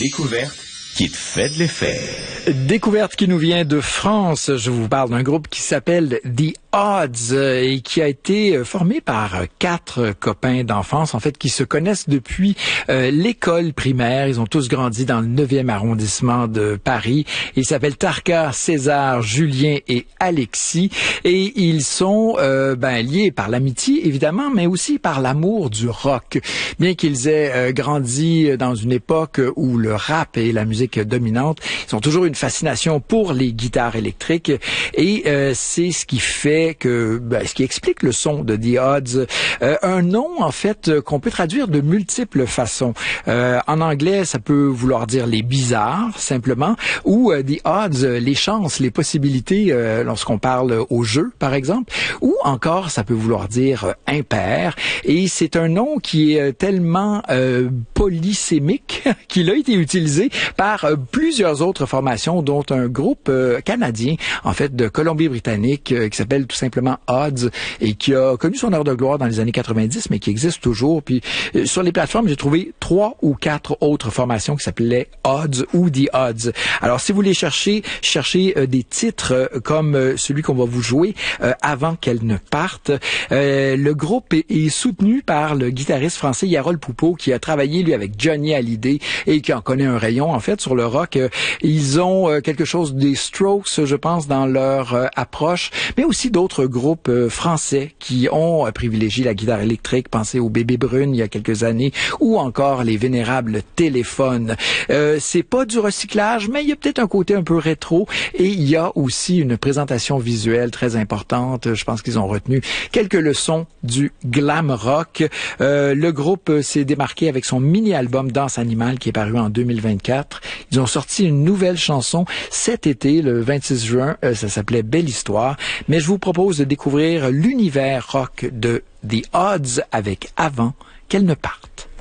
découverte qui te fait de l'effet. Découverte qui nous vient de France. Je vous parle d'un groupe qui s'appelle The Odds et qui a été formé par 4 copains d'enfance, en fait, qui se connaissent depuis l'école primaire. Ils ont tous grandi dans le 9e arrondissement de Paris. Ils s'appellent Tarka, César, Julien et Alexis. Et ils sont liés par l'amitié, évidemment, mais aussi par l'amour du rock. Bien qu'ils aient grandi dans une époque où le rap et la musique dominante, ils ont toujours une fascination pour les guitares électriques et c'est ce qui fait que, ce qui explique le son de The Odds. Un nom, en fait, qu'on peut traduire de multiples façons. En anglais, ça peut vouloir dire les bizarres, simplement, ou The Odds, les chances, les possibilités, lorsqu'on parle au jeu, par exemple, ou encore, ça peut vouloir dire impair. Et c'est un nom qui est tellement polysémique qu'il a été utilisé par plusieurs autres formations, dont un groupe canadien, en fait, de Colombie-Britannique, qui s'appelle tout simplement Odds, et qui a connu son heure de gloire dans les années 90, mais qui existe toujours. Puis sur les plateformes, j'ai trouvé 3 ou 4 autres formations qui s'appelaient Odds ou The Odds. Alors, si vous les cherchez des titres comme celui qu'on va vous jouer, Avant qu'elle ne parte. Le groupe est soutenu par le guitariste français Yarol Poupeau, qui a travaillé, lui, avec Johnny Hallyday et qui en connaît un rayon, en fait, sur le rock. Ils ont quelque chose des Strokes, je pense, dans leur approche, mais aussi d'autres groupes français qui ont privilégié la guitare électrique. Pensez au Bébé Brune il y a quelques années, ou encore les vénérables Téléphones. C'est pas du recyclage, mais il y a peut-être un côté un peu rétro, et il y a aussi une présentation visuelle très importante. Je pense qu'ils ont retenu quelques leçons du glam rock. Le groupe s'est démarqué avec son mini-album Danse Animale qui est paru en 2024. Ils ont sorti une nouvelle chanson cet été, le 26 juin. Ça s'appelait Belle Histoire. Mais je vous propose de découvrir l'univers rock de The Odds avec Avant qu'elle ne parte.